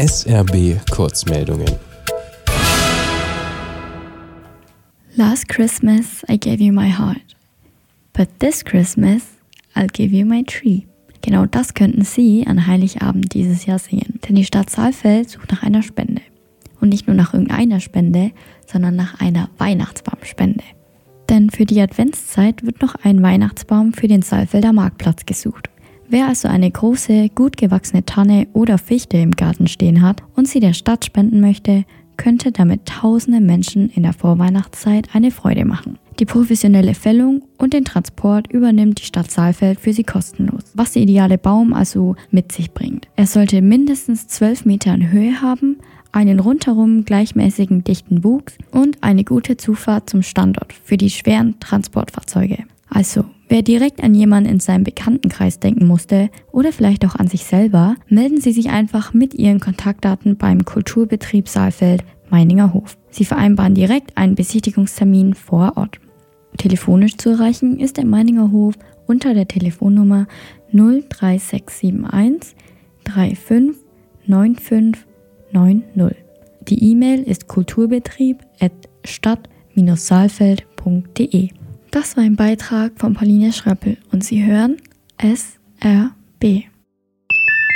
SRB Kurzmeldungen. Last Christmas I gave you my heart, but this Christmas I'll give you my tree. Genau das könnten Sie an Heiligabend dieses Jahr singen, denn die Stadt Saalfeld sucht nach einer Spende. Und nicht nur nach irgendeiner Spende, sondern nach einer Weihnachtsbaumspende. Denn für die Adventszeit wird noch ein Weihnachtsbaum für den Saalfelder Marktplatz gesucht. Wer also eine große, gut gewachsene Tanne oder Fichte im Garten stehen hat und sie der Stadt spenden möchte, könnte damit tausende Menschen in der Vorweihnachtszeit eine Freude machen. Die professionelle Fällung und den Transport übernimmt die Stadt Saalfeld für sie kostenlos, was der ideale Baum also mit sich bringt. Er sollte mindestens 12 Meter in Höhe haben, einen rundherum gleichmäßigen dichten Wuchs und eine gute Zufahrt zum Standort für die schweren Transportfahrzeuge. Also, wer direkt an jemanden in seinem Bekanntenkreis denken musste oder vielleicht auch an sich selber, melden Sie sich einfach mit Ihren Kontaktdaten beim Kulturbetrieb Saalfeld Meininger Hof. Sie vereinbaren direkt einen Besichtigungstermin vor Ort. Telefonisch zu erreichen ist der Meininger Hof unter der Telefonnummer 03671 35 95 90. Die E-Mail ist kulturbetrieb@stadt-saalfeld.de. Das war ein Beitrag von Pauline Schröppel und Sie hören SRB.